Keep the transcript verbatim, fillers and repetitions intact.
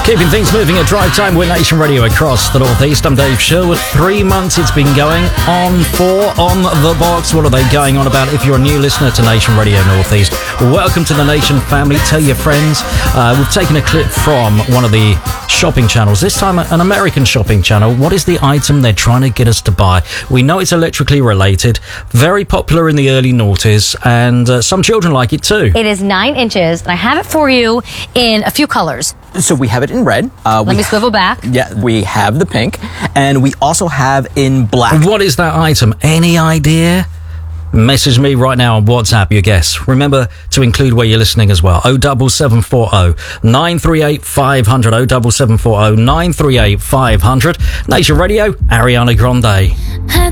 Keeping things moving at Drive Time with Nation Radio across the Northeast. I'm Dave Sherwood. Three months it's been going on for On The Box. What are they going on about? If you're a new listener to Nation Radio Northeast, welcome to the Nation family. Tell your friends. Uh, we've taken a clip from one of the shopping channels, this time an American shopping channel. What is the item they're trying to get us to buy? We know it's electrically related, very popular in the early noughties, and uh, some children like it too. It is nine inches, and I have it for you in a few colors. So we have it in red. Uh, Let we me swivel back. Yeah, we have the pink, and we also have in black. What is that item? Any idea? Message me right now on WhatsApp your guess. Remember to include where you're listening as well. oh seven seven four oh nine three eight five hundred. oh seven seven four oh nine three eight five hundred. Nation Radio, Ariana Grande.